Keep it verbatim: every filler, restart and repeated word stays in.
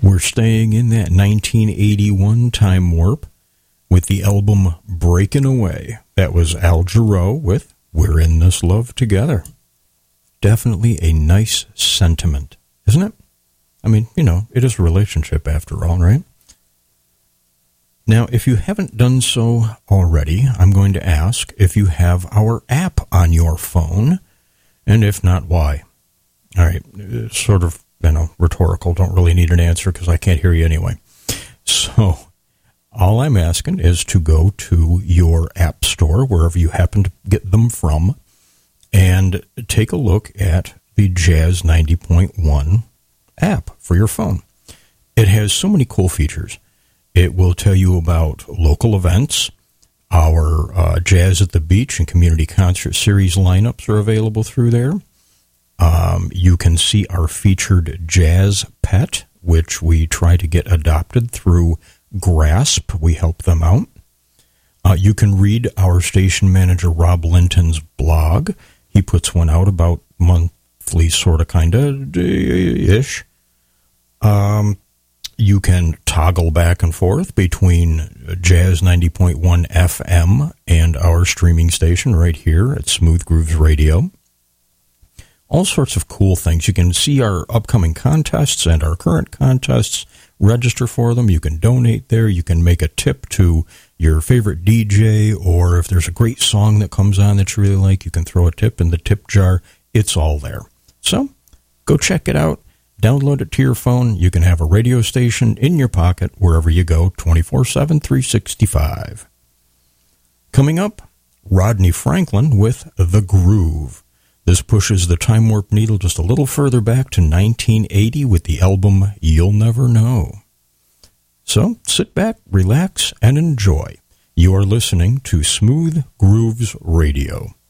We're staying in that nineteen eighty-one time warp with the album Breakin' Away. That was Al Jarreau with We're in This Love Together. Definitely a nice sentiment, isn't it? I mean, you know, it is a relationship after all, right? Now, if you haven't done so already, I'm going to ask if you have our app on your phone, and if not, why? All right, it's sort of, you know, rhetorical. Don't really need an answer because I can't hear you anyway. So all I'm asking is to go to your app store, wherever you happen to get them from, and take a look at the Jazz ninety point one app for your phone. It has so many cool features. It will tell you about local events. Our uh, Jazz at the Beach and Community Concert Series lineups are available through there. Um, you can see our featured Jazz Pet, which we try to get adopted through Grasp. We help them out. Uh, you can read our station manager Rob Linton's blog. He puts one out about monthly, sort of, kind of, ish. Um, you can toggle back and forth between Jazz ninety point one F M and our streaming station right here at Smooth Grooves Radio. All sorts of cool things. You can see our upcoming contests and our current contests, register for them. You can donate there. You can make a tip to your favorite D J, or if there's a great song that comes on that you really like, you can throw a tip in the tip jar. It's all there. So go check it out. Download it to your phone. You can have a radio station in your pocket wherever you go, twenty-four seven, three sixty-five. Coming up, Rodney Franklin with The Groove. This pushes the time warp needle just a little further back to nineteen eighty with the album You'll Never Know. So sit back, relax, and enjoy. You are listening to Smooth Grooves Radio.